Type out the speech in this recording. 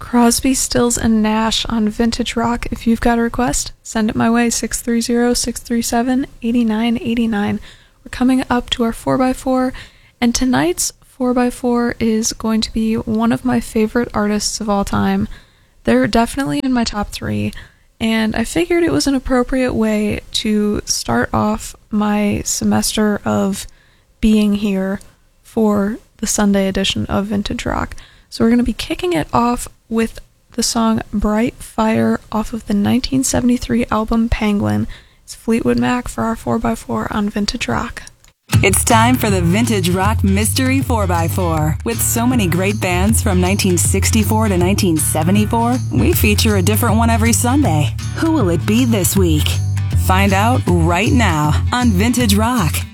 Crosby, Stills, and Nash on Vintage Rock. If you've got a request, send it my way, 630-637-8989. We're coming up to our 4x4, and tonight's 4x4 is going to be one of my favorite artists of all time. They're definitely in my top 3, and I figured it was an appropriate way to start off my semester of being here for the Sunday edition of Vintage Rock. So we're going to be kicking it off with the song Bright Fire off of the 1973 album Penguin. It's Fleetwood Mac for our 4x4 on Vintage Rock. It's time for the Vintage Rock Mystery 4x4. With so many great bands from 1964 to 1974, we feature a different one every Sunday. Who will it be this week? Find out right now on Vintage Rock.